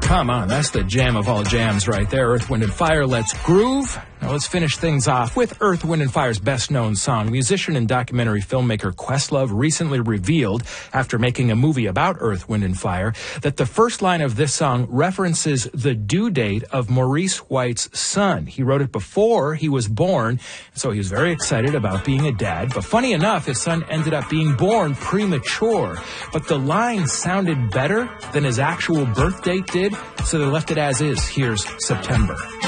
Come on, that's the jam of all jams right there. Earth, Wind & Fire, Let's Groove. Now let's finish things off with Earth, Wind & Fire's best-known song. Musician and documentary filmmaker Questlove recently revealed, after making a movie about Earth, Wind & Fire, that the first line of this song references the due date of Maurice White's son. He wrote it before he was born, so he was very excited about being a dad. But funny enough, his son ended up being born premature. But the line sounded better than his actual birth date did, so they left it as is. Here's September.